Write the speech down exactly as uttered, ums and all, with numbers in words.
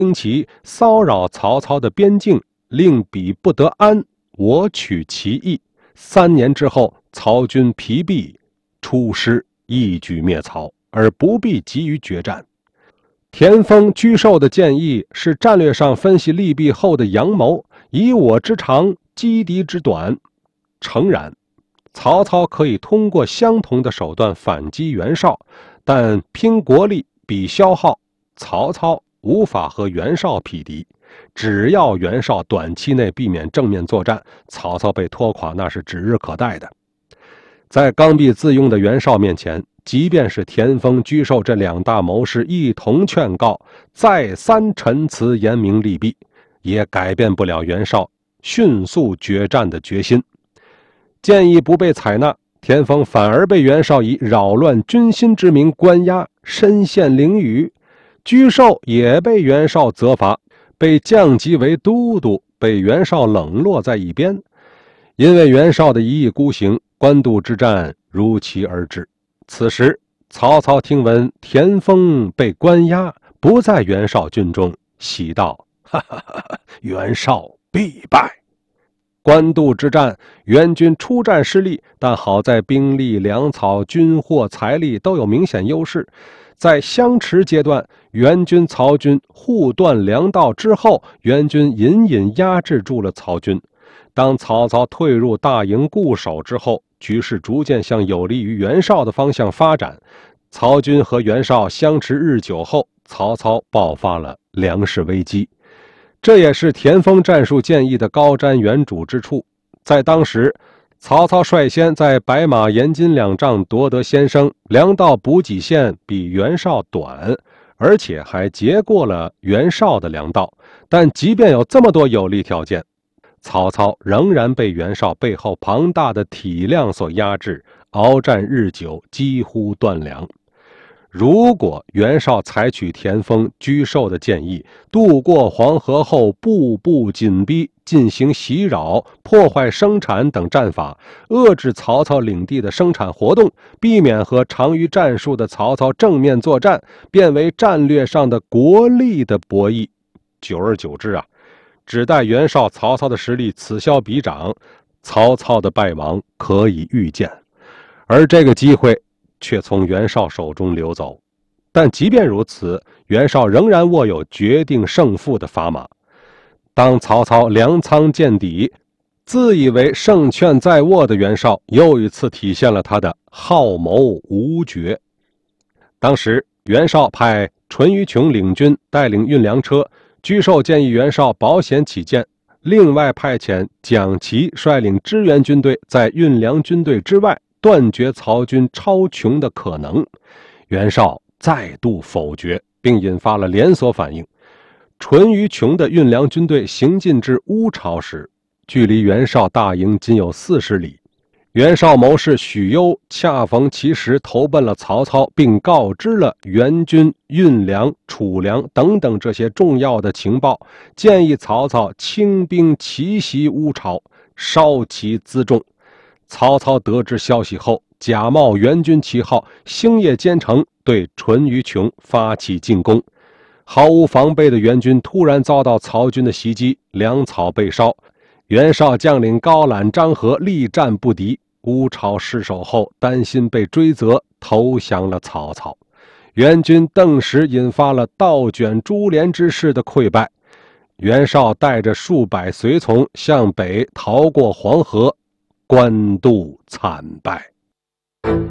兴起骚扰曹操的边境，令彼不得安，我取其意。三年之后，曹军疲弊，出师一举灭曹，而不必急于决战。田丰、沮授的建议是战略上分析利弊后的阳谋，以我之长，击敌之短。诚然，曹操可以通过相同的手段反击袁绍，但拼国力比消耗，曹操无法和袁绍匹敌。只要袁绍短期内避免正面作战，曹操被拖垮那是指日可待的。在刚愎自用的袁绍面前，即便是田丰、沮授这两大谋士一同劝告，再三陈词言明利弊，也改变不了袁绍迅速决战的决心。建议不被采纳，田丰反而被袁绍以扰乱军心之名关押，身陷囹圄。沮授也被袁绍责罚，被降级为都督，被袁绍冷落在一边。因为袁绍的一意孤行，官渡之战如期而至。此时曹操听闻田丰被关押，不在袁绍军中，喜道：哈哈哈哈，袁绍必败。官渡之战，袁军出战失利，但好在兵力、粮草、军货、财力都有明显优势。在相持阶段，袁军、曹军互断粮道之后，袁军隐隐压制住了曹军。当曹操退入大营固守之后，局势逐渐向有利于袁绍的方向发展。曹军和袁绍相持日久后，曹操爆发了粮食危机。这也是田丰战术建议的高瞻远瞩之处。在当时，曹操率先在白马延津两仗夺得先声，粮道补给线比袁绍短，而且还截过了袁绍的粮道。但即便有这么多有利条件，曹操仍然被袁绍背后庞大的体量所压制，鏖战日久，几乎断粮。如果袁绍采取田丰、沮授的建议，渡过黄河后步步紧逼，进行袭扰、破坏生产等战法，遏制曹操领地的生产活动，避免和长于战术的曹操正面作战，变为战略上的国力的博弈。久而久之啊，只待袁绍、曹操的实力此消彼长，曹操的败亡可以预见。而这个机会却从袁绍手中流走。但即便如此，袁绍仍然握有决定胜负的砝码。当曹操粮仓见底，自以为胜券在握的袁绍又一次体现了他的好谋无决。当时袁绍派淳于琼领军带领运粮车，沮授建议袁绍保险起见，另外派遣蒋齐率领支援军队在运粮军队之外断绝曹军超穷的可能。袁绍再度否决，并引发了连锁反应。淳于琼的运粮军队行进至乌巢时，距离袁绍大营仅有四十里。袁绍谋士许攸恰逢其时投奔了曹操，并告知了袁军运粮、储粮等等这些重要的情报，建议曹操轻兵奇袭乌巢，烧其辎重。曹操得知消息后，假冒袁军旗号，星夜兼程，对淳于琼发起进攻。毫无防备的袁军突然遭到曹军的袭击，粮草被烧。袁绍将领高览、张合力战不敌，乌巢失守后，担心被追责，投降了曹操。袁军顿时引发了倒卷珠帘之势的溃败。袁绍带着数百随从向北逃过黄河，官渡惨败。